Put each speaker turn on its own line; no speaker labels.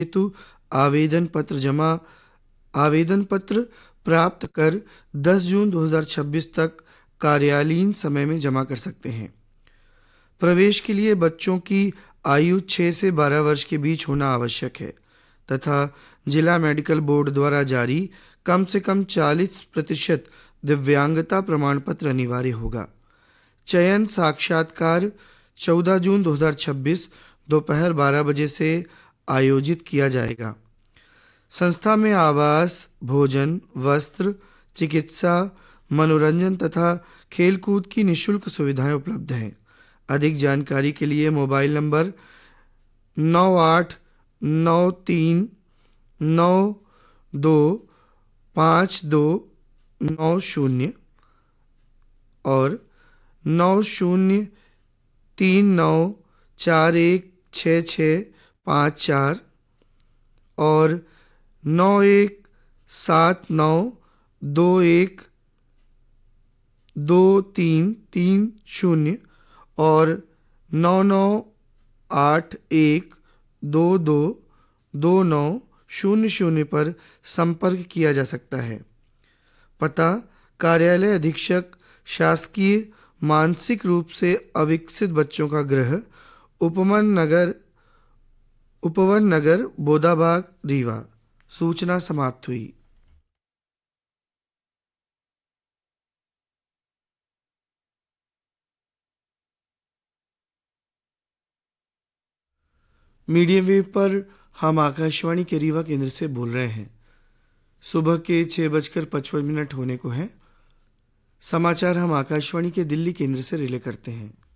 हेतु आवेदन पत्र प्राप्त कर 10 जून 2026 तक कार्यालयीन समय में जमा कर सकते हैं। प्रवेश के लिए बच्चों की आयु 6 से 12 वर्ष के बीच होना आवश्यक है तथा जिला मेडिकल बोर्ड द्वारा जारी कम से कम 40% दिव्यांगता प्रमाण पत्र अनिवार्य होगा। चयन साक्षात्कार 14 जून 2026 दोपहर 12 बजे से आयोजित किया जाएगा। संस्था में आवास, भोजन, वस्त्र, चिकित्सा, मनोरंजन तथा खेलकूद की निःशुल्क सुविधाएं उपलब्ध हैं। अधिक जानकारी के लिए मोबाइल नंबर 9893925290 और 9039416654 और 9179212330 और 9981222900 पर संपर्क किया जा सकता है। पता: कार्यालय अधीक्षक, शासकीय मानसिक रूप से अविकसित बच्चों का गृह, उपवन नगर, बोदाबाग, रीवा। सूचना समाप्त हुई। मीडियम वेव पर हम आकाशवाणी के रीवा केंद्र से बोल रहे हैं। सुबह के 6:55 होने को हैं। समाचार हम आकाशवाणी के दिल्ली केंद्र से रिले करते हैं।